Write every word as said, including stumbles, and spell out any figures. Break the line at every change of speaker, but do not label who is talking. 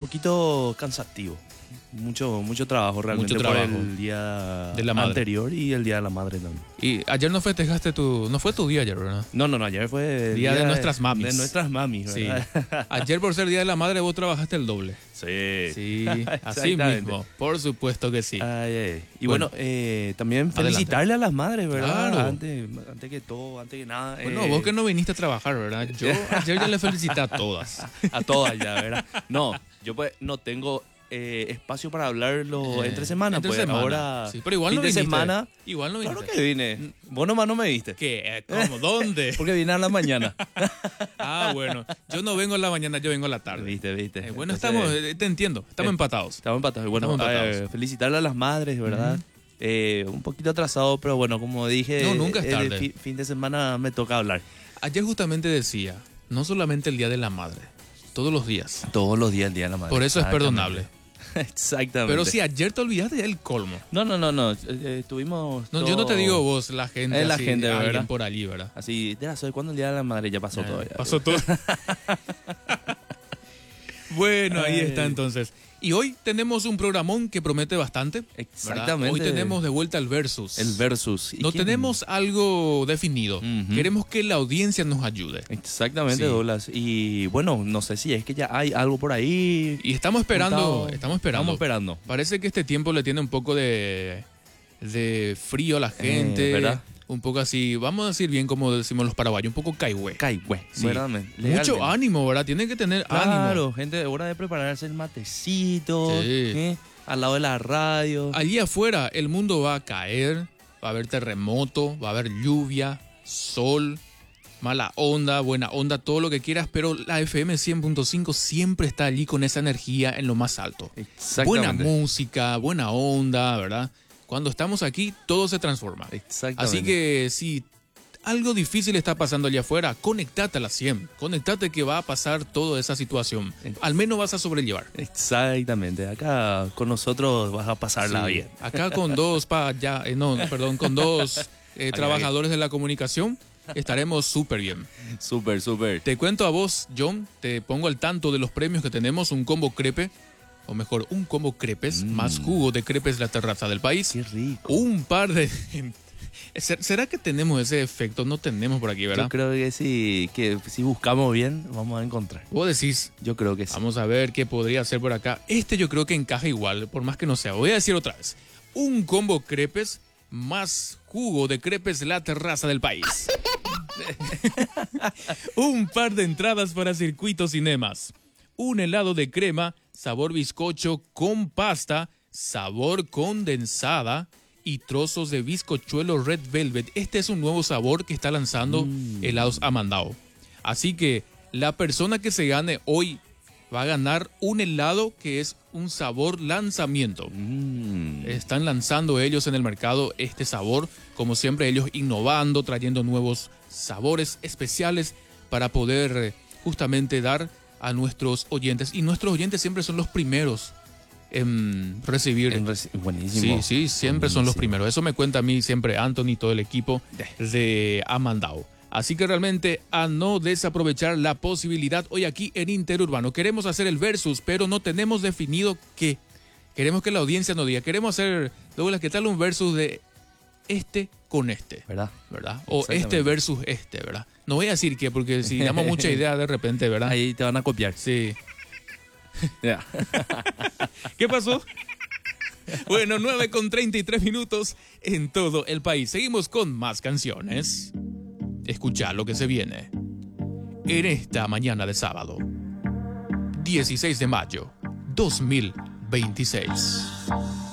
poquito cansativo. Mucho, mucho trabajo realmente
Mucho trabajo.
por el día
De la madre.
anterior y el día de la madre también.
Y ayer no festejaste tu... No fue tu día ayer, ¿verdad?
No, no, no, ayer fue el
Día de nuestras mamis.
De nuestras mamis,
Sí.
¿verdad?
Ayer por ser Día de la Madre vos trabajaste el doble.
Sí.
Sí, así
Exactamente.
mismo. Por supuesto que sí.
Ay, ay. Y
Bueno.
bueno, eh, también
Adelante.
felicitarle a las madres, ¿verdad?
Claro.
Antes, antes que todo, antes que nada.
Bueno,
eh,
vos que no viniste a trabajar, ¿verdad? Yo ayer ya le felicité a todas.
A todas ya, ¿verdad? No, yo pues no tengo eh, espacio para hablarlo
Eh,
entre semana.
entre
pues
semana.
ahora,
Sí, pero igual
fin
no
de
viniste.
semana.
Igual no viniste.
Claro que vine. Vos nomás no me viste.
¿Qué? ¿Cómo? ¿Dónde?
Porque vine a la mañana.
Ah, bueno. Yo no vengo a la mañana, yo vengo a la tarde.
Viste, viste.
Eh, bueno,
Entonces,
estamos, eh, te entiendo, estamos
eh,
empatados.
Estamos empatados. Bueno,
Estamos empatados.
eh, felicitarle a las madres, ¿verdad?
Ujú.
Eh, un poquito atrasado, pero bueno, como dije,
No, nunca es
eh, de
tarde.
fi- fin de semana me toca hablar.
Ayer justamente decía, no solamente el Día de la Madre, todos los días.
Todos los días el día de la madre.
Por eso es
Exactamente.
perdonable.
Exactamente.
Pero si ayer te olvidaste, ya el colmo.
No, no, no, no. eh, Estuvimos.
No, yo no te digo vos, la gente,
Es la
así,
gente,
alguien
¿verdad?
por allí, ¿verdad?
Así, de la soy cuando el día de la madre ya pasó
Eh,
todo. ya.
Pasó todo. Bueno, ahí
Ay.
está entonces. Y hoy tenemos un programón que promete bastante. ¿verdad?
Exactamente.
Hoy tenemos de vuelta el Versus.
El versus. ¿Y
No
quién?
tenemos algo definido.
Ujú.
Queremos que la audiencia nos ayude.
Exactamente,
Sí.
Douglas. Y bueno, no sé si es que ya hay algo por ahí.
Y estamos esperando,
juntado.
estamos esperando.
Estamos esperando.
Parece que este tiempo le tiene un poco de, de frío a la gente.
Eh, ¿verdad?
Un poco así, vamos a decir bien como decimos los paraguayos, un poco caigüe.
Caigüe,
Sí.
¿verdad?
Mucho
Legalmente.
ánimo, ¿verdad? Tienen que tener
Claro,
ánimo.
gente, hora de prepararse el matecito.
Sí.
¿eh? Al lado de la radio.
Allí afuera el mundo va a caer, va a haber terremoto, va a haber lluvia, sol, mala onda, buena onda, todo lo que quieras, pero la F M cien punto cinco siempre está allí con esa energía en lo más alto. Buena
Exactamente.
música, buena onda, ¿verdad? Cuando estamos aquí, todo se transforma.
Exactamente.
Así que si algo difícil está pasando allá afuera, conectate a la cien. Conectate que va a pasar toda esa situación. Al menos vas a sobrellevar.
Exactamente. Acá con nosotros vas a pasarla
Sí.
bien.
Acá con dos, pa, ya, eh, no, perdón, con dos eh, trabajadores de la comunicación estaremos súper bien.
Súper, súper.
Te cuento a vos, John, te pongo al tanto de los premios que tenemos, un combo crepe, o mejor, un combo crepes,
Mm.
más jugo de crepes la terraza del país.
Qué rico.
Un par de... ¿Ser- ¿Será que tenemos ese efecto? No tenemos por aquí, ¿verdad?
Yo creo que si, que si buscamos bien, vamos a encontrar.
Vos decís,
Yo creo que sí.
vamos a ver qué podría ser por acá. Este yo creo que encaja igual, por más que no sea. Voy a decir otra vez. Un combo crepes más jugo de crepes la terraza del país. Un par de entradas para Circuito Cinemas. Un helado de crema, sabor bizcocho con pasta, sabor condensada y trozos de bizcochuelo Red Velvet. Este es un nuevo sabor que está lanzando
Mm.
Helados Amandao. Así que la persona que se gane hoy va a ganar un helado que es un sabor lanzamiento.
Mm.
Están lanzando ellos en el mercado este sabor, como siempre ellos innovando, trayendo nuevos sabores especiales para poder eh, justamente dar a nuestros oyentes. Y nuestros oyentes siempre son los primeros en recibir.
En reci- Buenísimo.
Sí, sí, siempre son los
Buenísimo.
primeros. Eso me cuenta a mí siempre Anthony y todo el equipo de Amandao. Así que realmente a no desaprovechar la posibilidad hoy aquí en Interurbano. Queremos hacer el versus, pero no tenemos definido qué. Queremos que la audiencia nos diga. Queremos hacer, Douglas, ¿qué tal un versus de este con este?
¿Verdad?
¿Verdad? O
Exactamente.
este versus este, ¿verdad? No voy a decir qué, porque si damos mucha idea de repente, ¿verdad?
Ahí te van a copiar.
Sí.
Ya.
¿Qué pasó? Bueno, nueve con treinta y tres minutos en todo el país. Seguimos con más canciones. Escucha lo que se viene. En esta mañana de sábado, dieciséis de mayo, dos mil veintiséis.